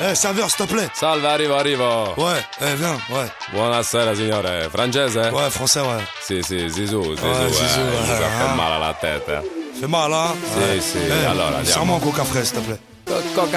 serveur, s'il te plaît. Salve, arrivo. Ouais, viens, ouais. Buonasera, signore. Francese? Ouais, français, ouais. Sì, Zizou, Zizou, mi fa hein. male alla testa. Fais mal, hein? Sì, Ouais. allora andiamo. Serre-moi un coca frais, s'il te plaît. Coca